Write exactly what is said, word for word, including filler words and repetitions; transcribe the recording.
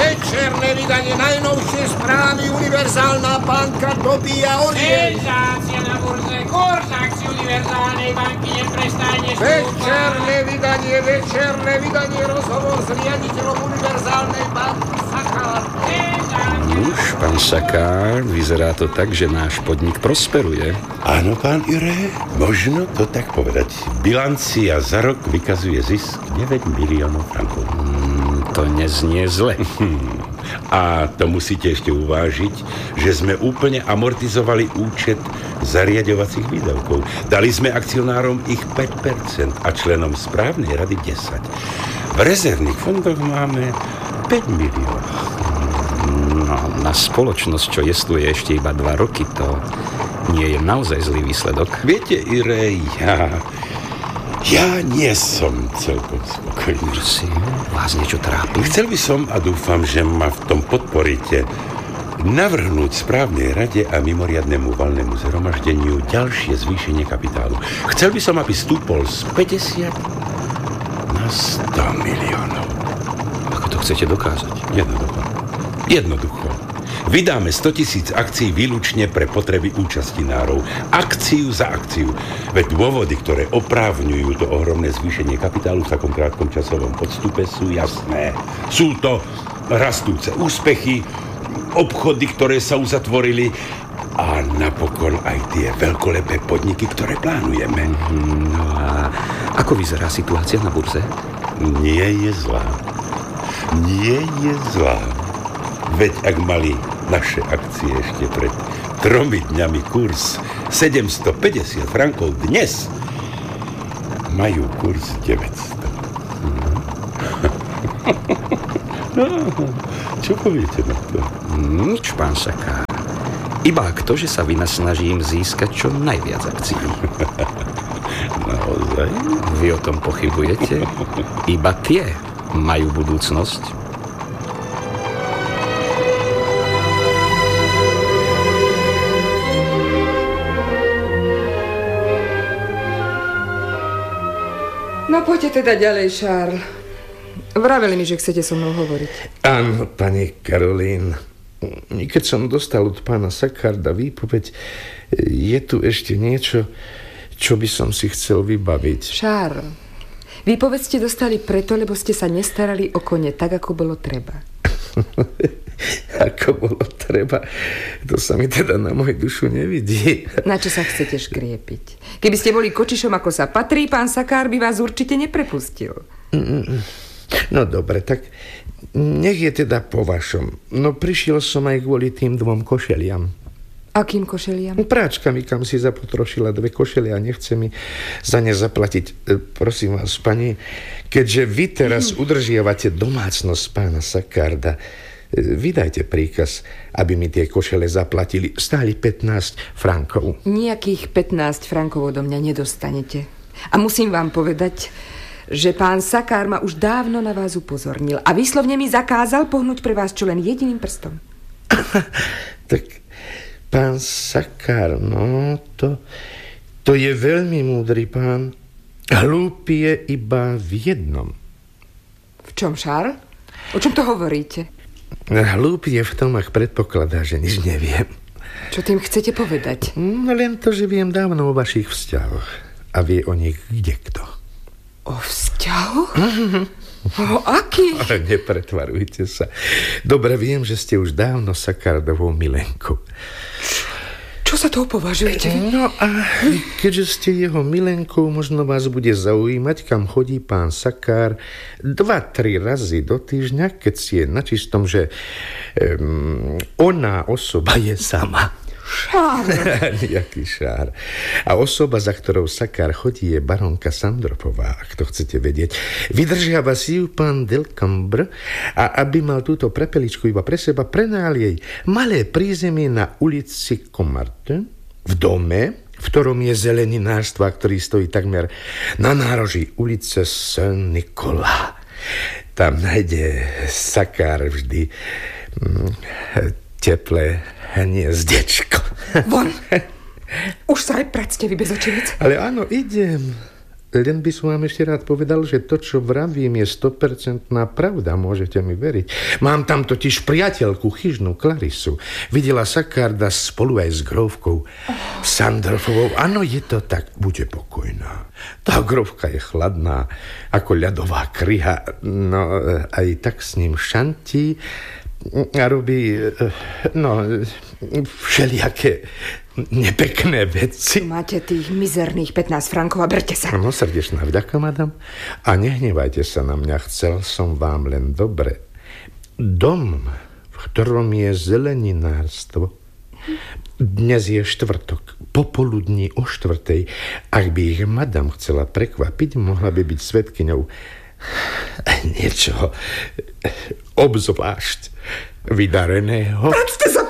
Večerné vydanie najnovšie správy. Univerzálna banka dobíja orieň. Senzácia na burze. Kurz akcií Univerzálnej banky neprestajne stúpa. Večerné vydanie, večerné vydanie. Rozhovor s riaditeľom Univerzálnej banky Sakár. Už, pán Sakár, vyzerá to tak, že náš podnik prosperuje. Áno, pán Ure, možno to tak povedať. Bilancia za rok vykazuje zisk deväť miliónov frankov. Mm, to neznie zle. A to musíte ešte uvážiť, že sme úplne amortizovali účet zariadovacích výdavkov. Dali sme akcionárom ich päť percent a členom správnej rady desať. V rezervných fondoch máme päť miliónov. No, na spoločnosť, čo jestuje ešte iba dva roky, to nie je naozaj zlý výsledok. Viete, Ire, ja... Ja nie som celkom spokojný. Si, vás niečo trápi? Chcel by som, a dúfam, že ma v tom podporíte, navrhnúť správnej rade a mimoriadnemu valnému zhromaždeniu ďalšie zvýšenie kapitálu. Chcel by som, aby stúpol z päťdesiat na sto miliónov. Ako to chcete dokázať? Jednoducho. Jednoducho. Vydáme sto tisíc akcií výlučne pre potreby účastinárov. Akciu za akciu. Veď dôvody, ktoré oprávňujú to ohromné zvýšenie kapitálu v takom krátkom časovom podstupe, sú jasné. Sú to rastúce úspechy, obchody, ktoré sa uzatvorili a napokon aj tie veľkolepé podniky, ktoré plánujeme. No a ako vyzerá situácia na burze? Nie je zlá. Nie je zlá. Veď ak mali naše akcie ešte pred tromi dňami kurz sedemstopäťdesiat frankov, dnes majú kurz deväťsto. Čo poviete na to? Nič, pán Sakár. Iba to, že sa vynasnažím získať čo najviac akcií. Naozaj? Vy o tom pochybujete? Iba tie majú budúcnosť. No poďte teda ďalej, Charles. Vraveli mi, že chcete so mnou hovoriť. Áno, pani Karolín. Keď som dostal od pána Sakarda výpoveď, je tu ešte niečo, čo by som si chcel vybaviť. Charles, výpoveď ste dostali preto, lebo ste sa nestarali o kone tak, ako bolo treba. Ako bolo treba, to sa mi teda na moju dušu nevidí. Na čo sa chcete škriepiť? Keby ste boli kočišom, ako sa patrí, pán Sakár by vás určite neprepustil. No dobre, tak nech je teda po vašom. No prišiel som aj kvôli tým dvom košeliam. Akým košeliam? Práčka mi kam si zapotrošila dve košelia a nechce mi za ne zaplatiť. E, prosím vás, pani, keďže vy teraz mm. udržiavate domácnosť pána Sakarda, e, vydajte príkaz, aby mi tie košele zaplatili. Stáli pätnásť frankov. Nejakých pätnásť frankov odo mňa nedostanete. A musím vám povedať, že pán Sakár ma už dávno na vás upozornil a výslovne mi zakázal pohnúť pre vás čo len jediným prstom. Tak... Pán Sakár, no, to, to je veľmi múdry pán. Hlúpy je iba v jednom. V čom, Charles? O čom to hovoríte? Hlúpy je v tom, ak predpokladá, že nič neviem. Čo tým chcete povedať? No len to, že viem dávno o vašich vzťahoch a vie o nich kdekto. O vzťahoch? Mm-hmm. O akých? Ale nepretvarujte sa. Dobre, viem, že ste už dávno Sakardovou milenkou. Čo sa toho považujete? No a keďže ste jeho milenkou, možno vás bude zaujímať, kam chodí pán Sakár dva, tri razy do týždňa, keď si je na čistom, že um, ona osoba je sama. Šár. Jaký šár. A osoba, za ktorou Sakár chodí, je baronka Sandropová, ak to chcete vedieť. Vydržiava si ju pán Delcambre a aby mal túto prepeličku iba pre seba, prenajal jej malé prízemie na ulici Comartin v dome, v ktorom je zeleninárstva, ktorý stojí takmer na nároží ulice Saint-Nicolas. Tam nájde Sakár vždy mm, teplé hniezdečko. Von! Už sa aj practe vy bezočenec. Ale áno, idem. Len by som vám ešte rád povedal, že to, čo vravím, je sto percent pravda, môžete mi veriť. Mám tam totiž priateľku, chyžnú Klarisu. Videla Sakarda spolu aj s grófkou Sandrofovou. Áno, je to tak, buďte pokojná. Tá grófka je chladná, ako ľadová kryha. No, aj tak s ním šantí a robí, no, všelijaké nepekné veci. Máte tých mizerných pätnásť frankov a berte sa. No, srdečná vďaka, madam. A nehnevajte sa na mňa, chcel som vám len dobre. Dom, v ktorom je zeleninárstvo, dnes je štvrtok, popoludní o štvrtej. Ak by ich madam chcela prekvapiť, mohla by byť svedkyňou niečoho obzvlášť vydareného. Vráťte sa